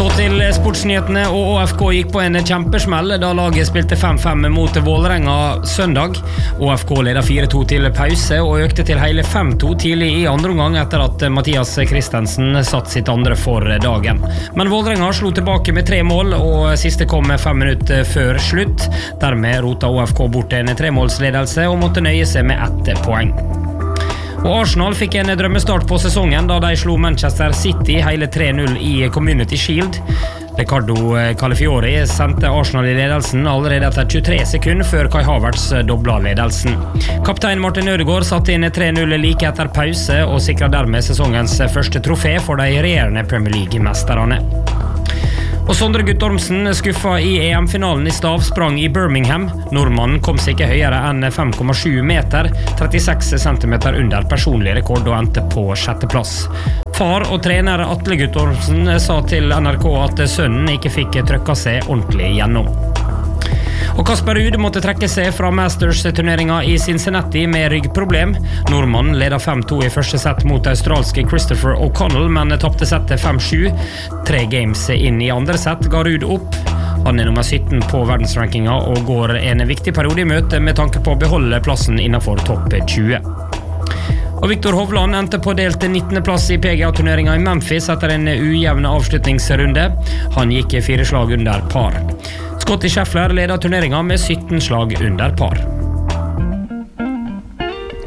Så til sportsnyhetene, og ÅFK gikk på en kjempesmell da laget spilte 5-5 mot Vålerenga søndag. ÅFK ledet 4-2 til pause og økte til hele 5-2 tidlig i andre omgang etter at Mathias Christensen satt sitt andre for dagen. Men Vålerenga slo tilbake med 3 mål, og siste kom 5 minutter før slutt. Dermed rota ÅFK bort en 3-målsledelse og måtte nøye seg med 1 poeng. Og Arsenal fikk en drømmestart på sesongen da de slo Manchester City hele 3-0 i Community Shield. Ricardo Calafiori sendte Arsenal i ledelsen allerede etter 23 sekunder før Kai Havertz dobla ledelsen. Kaptein Martin Ødegaard satte inn 3-0 like etter pause og sikret dermed sesongens første trofé for de regjerende Premier League-mesterne. Og Sondre Guttormsen skuffa i EM-finalen i stavsprang i Birmingham. Nordmannen kom seg ikke høyere enn 5,7 meter, 36 centimeter under personlig rekord og endte på 6. plass. Far og trener Atle Guttormsen sa til NRK at sønnen ikke fikk trykka seg ordentlig gjennom. Og Kasper Ruud måtte trekke seg fra Masters-turneringen i Cincinnati med ryggproblem. Nordmannen ledet 5-2 i første sett mot australske Christopher O'Connell, men tappte settet 5-7. 3 games inn i andre sett ga Ruud opp. Han nummer 17 på verdensrankinga og går en viktig periode i møte med tanke på å beholde plassen innenfor topp 20. Og Viktor Hovland endte på delt 19. plass i PGA-turneringen i Memphis etter en ujevn avslutningsrunde. Han gikk 4 slag under par. Scottie Scheffler ledet turneringen med 17 slag under par.